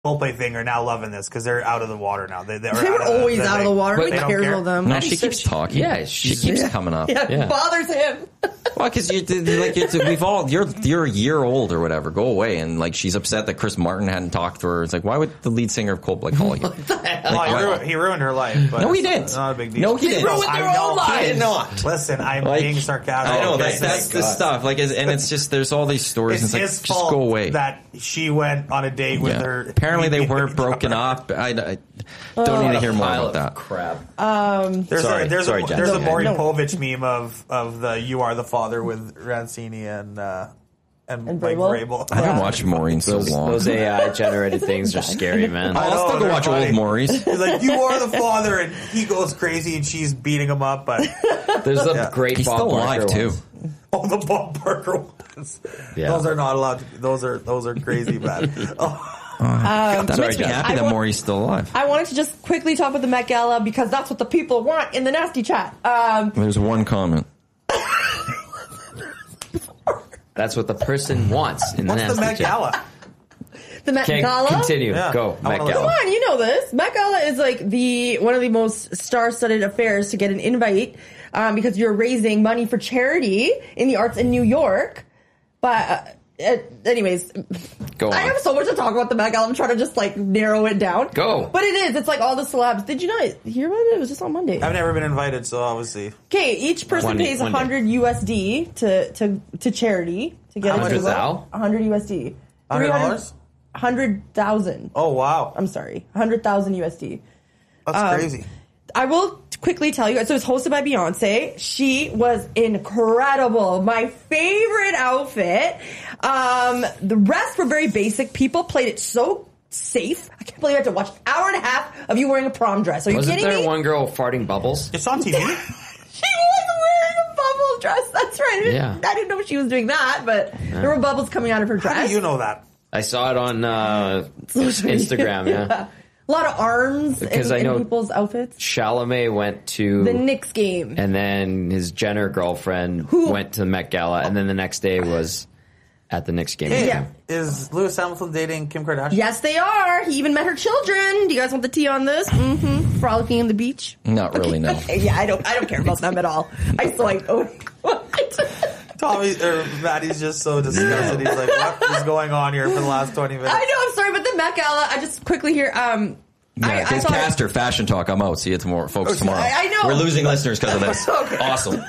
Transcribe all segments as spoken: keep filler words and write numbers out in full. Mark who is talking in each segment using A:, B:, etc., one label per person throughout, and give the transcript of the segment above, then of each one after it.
A: Coldplay thing are now loving this because they're out of the water now. They, they're
B: they were
A: out of
B: always
A: the,
B: out of the water. Who cares
A: care.
B: about them?
C: No, she keeps talking.
D: Yeah,
C: she keeps
B: yeah.
C: coming up.
B: Yeah,
D: Yeah.
B: it bothers him.
C: Well, because you like you're, we've all you're you're a year old or whatever. Go away, and like she's upset that Chris Martin hadn't talked to her. It's like, why would the lead singer of Coldplay call you?
A: Well, he, ruined, he ruined her life. But
C: No, he
A: it's
C: didn't.
A: Not a big deal.
C: No, he didn't.
B: ruined their own lives.
C: He did not.
A: Listen, I'm
C: Like,
A: being sarcastic.
C: I know
A: Okay,
C: that's that's the
A: God.
C: stuff. Like, and it's just there's all these stories.
A: It's
C: and
A: his
C: it's like, just
A: fault
C: go away.
A: that she went on a date with
C: Yeah.
A: her.
C: Apparently, they were broken up. I, I don't need to hear more
D: Pile
C: about that.
D: of crap.
B: Um,
A: There's
D: Sorry,
A: a there's
D: sorry,
A: a
D: Jen.
A: there's a
B: No,
A: Maury
B: no.
A: Povich meme of of the "You Are the Father" with Rancini and uh, and,
B: And
A: Mike
B: Vrabel?
A: Vrabel.
C: I haven't
B: Yeah.
C: watched Maureen so
D: Those,
C: long.
D: those A I generated things are scary, man.
A: I
C: I'll
A: know,
C: still go
A: they're
C: watch
A: funny.
C: old Maurice.
A: He's like, "You are the father," and he goes crazy, and she's beating him up. But
D: There's a
A: Yeah.
D: great
C: He's
D: Bob
C: still
D: Barker
C: alive too.
D: ones.
A: oh, the Bob Barker ones.
D: Yeah.
A: Those are not allowed. To, those are those are crazy bad. Oh,
C: That
D: Sorry,
C: makes me
D: Jen.
C: happy
B: I
C: that
B: wa-
C: Maureen's still alive.
B: I wanted to just quickly talk about the Met Gala because that's what the people want in the nasty chat. Um,
C: There's one comment.
D: That's what the person wants in the
A: what's the
D: nasty
A: Met
D: chat.
A: Gala?
B: the Met
D: Okay,
B: Gala.
D: continue.
A: Yeah.
D: Go,
A: I
D: Met
A: wanna
B: Come
D: Gala.
B: on, you know this. Met Gala is like the one of the most star-studded affairs to get an invite um, because you're raising money for charity in the arts in New York. But uh, uh, anyways,
D: Go on.
B: I have so much to talk about the Met Gala. I'm trying to just like narrow it down.
D: Go.
B: But it is. It's like all the celebs. Did you not hear about it? It was just on Monday.
A: I've never been invited, so obviously.
B: Okay, each person
D: One-
B: pays
D: one
B: one hundred U S D to, to, to charity to get
A: How
B: a
A: much is
B: ticket.
D: that?
B: one hundred U S D.
A: one hundred dollars?
B: one hundred thousand.
A: Oh wow,
B: I'm sorry. one hundred thousand U S D.
A: that's
B: Um,
A: crazy.
B: I will quickly tell you. So it's hosted by Beyonce. She was incredible. My favorite outfit. Um, the rest were very basic. People played it so safe. I can't believe I had to watch an hour and a half of you wearing a prom dress. Are you
D: Wasn't
B: kidding
D: there
B: me?
D: one girl farting bubbles?
A: It's on T V.
B: She was wearing a bubble dress. That's right. I didn't,
D: Yeah.
B: I didn't know she was doing that, but there were bubbles coming out of her dress.
A: How do you know that?
D: I saw it on uh,
B: Social media.
D: Instagram, yeah.
B: A lot of arms
D: Because
B: in,
D: I know-
B: in people's outfits.
D: Chalamet went to...
B: The Knicks game.
D: and then his Jenner girlfriend
B: Who-
D: went to the Met Gala, and then the next day was at the Knicks game.
A: Hey,
B: Yeah.
A: Is Lewis Hamilton dating Kim Kardashian?
B: Yes, they are. He even met her children. Do you guys want the tea on this? Mm-hmm. Frolicking in the beach.
C: Not really, no.
B: Yeah, I don't. I don't care about them at all. I still like. Oh, what?
A: Tommy or Maddie's just so disgusted. He's like, "What is going on here for the last twenty minutes?"
B: I know. I'm sorry, but the Met Gala. I just quickly here. Um, I,
C: Yeah,
B: I
C: his
B: thought.
C: caster, Fashion Talk, I'm out. See you tomorrow, folks, tomorrow.
B: I- I know.
C: We're losing listeners because of this.
B: Okay.
C: Awesome.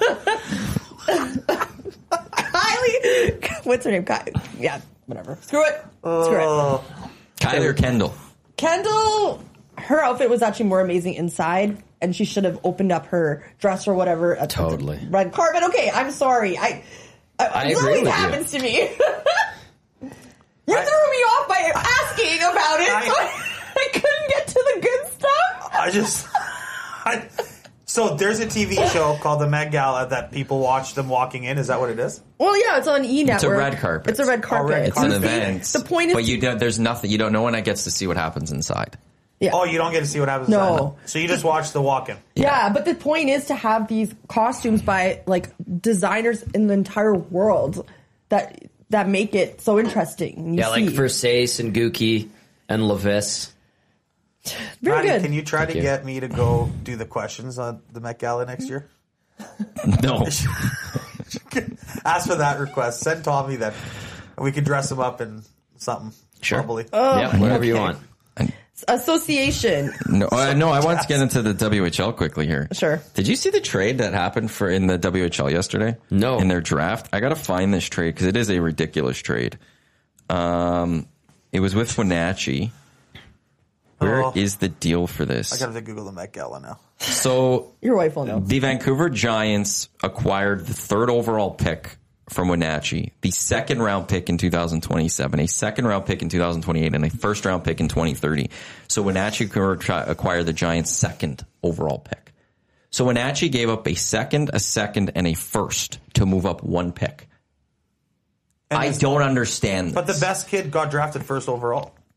B: Kylie, what's her name? Ky- yeah, whatever. Screw it. Screw it.
A: Oh,
C: Kylie or Kendall?
B: Kendall, her outfit was actually more amazing inside, and she should have opened up her dress or whatever. At
D: Totally.
B: the red carpet. Okay, I'm sorry. I. I,
D: I
B: this
D: agree
B: always
D: with you.
B: happens to me. You
A: I-
B: threw me off by asking about it,
A: I-
B: so I, I couldn't get to the good stuff.
A: I just. I, so there's a T V show called the Met Gala that people watch them walking in. Is that what it is?
B: Well, yeah, it's on E Network.
C: It's a red carpet.
B: It's a red carpet.
A: red
C: It's an
A: carpet.
C: event.
B: The point is,
C: but you don't, there's nothing. You don't. No one gets to see what happens inside.
B: yeah.
A: Oh, you don't get to see what happens.
B: No.
A: inside. So you just watch the walk-in.
B: Yeah, but the point is to have these costumes by like designers in the entire world that that make it so interesting. You
D: Yeah, like
B: see.
D: Versace and Gucci and Levis.
B: very
A: Maddie,
B: good.
A: can you try to
D: you.
A: get me to go do the questions on the Met Gala next year?
C: No.
A: Ask for that request. Send Tommy that, and we could dress him up in something
D: Sure.
A: bubbly.
D: yeah, whatever you
B: okay.
D: want.
B: Association.
C: No, uh, no, I want to get into the W H L quickly here.
B: Sure.
C: Did you see the trade that happened for in the W H L yesterday?
D: No.
C: In their draft, I got to find this trade because it is a ridiculous trade. Um, it was with Wenatchee. Where is
A: Oh.
C: the deal for this?
A: I gotta have to Google the Met Gala now.
C: So
B: Your wife will know.
C: the Vancouver Giants acquired the third overall pick from Wenatchee, the second round pick in two thousand twenty-seven, a second round pick in two thousand twenty-eight, and a first round pick in twenty thirty. So Wenatchee acquired the Giants' second overall pick. So Wenatchee gave up a second, a second, and a first to move up one pick.
A: And
C: I
A: it's-
C: don't understand this.
A: But the best kid got drafted first overall.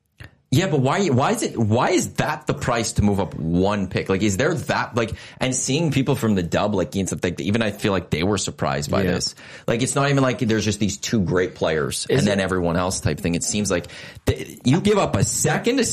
C: Yeah, but why? Why is it? Why is that the price to move up one pick? Like, is there that like? And seeing people from the dub like and stuff like even I feel like they were surprised by
D: Yeah.
C: this. Like, it's not even like there's just these two great players
D: Is
C: and then
D: it-
C: everyone else type thing. It seems like th- you give up a second, a